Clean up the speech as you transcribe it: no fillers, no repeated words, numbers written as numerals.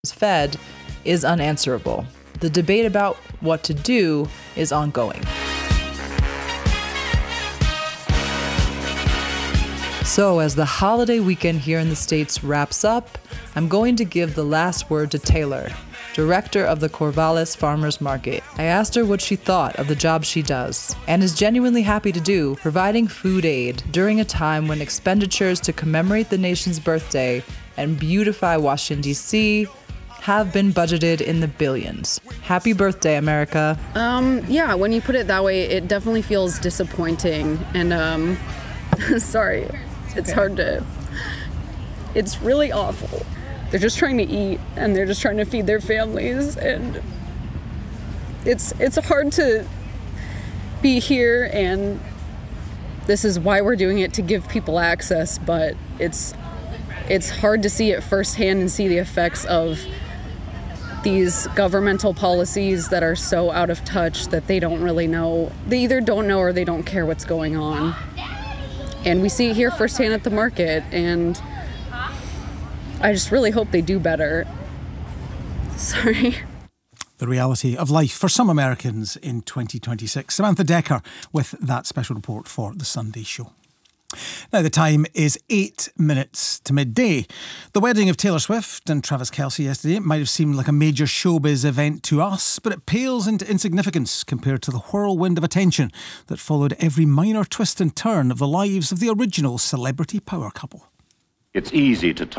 fed is unanswerable. The debate about what to do is ongoing. So as the holiday weekend here in the States wraps up, I'm going to give the last word to Taylor, director of the Corvallis Farmers Market. I asked her what she thought of the job she does, and is genuinely happy to do, providing food aid during a time when expenditures to commemorate the nation's birthday and beautify Washington, D.C. have been budgeted in the billions. Happy birthday, America. Yeah, when you put it that way, it definitely feels disappointing. And, sorry, it's hard to... It's really awful. They're just trying to eat, and they're just trying to feed their families, and it's hard to be here, and this is why we're doing it, to give people access, but it's hard to see it firsthand and see the effects of these governmental policies that are so out of touch that they don't really know. They either don't know or they don't care what's going on. And we see it here firsthand at the market, and I just really hope they do better. Sorry. The reality of life for some Americans in 2026. Samantha Decker with that special report for The Sunday Show. Now the time is 8 minutes to midday. The wedding of Taylor Swift and Travis Kelce yesterday might have seemed like a major showbiz event to us, but it pales into insignificance compared to the whirlwind of attention that followed every minor twist and turn of the lives of the original celebrity power couple. It's easy to talk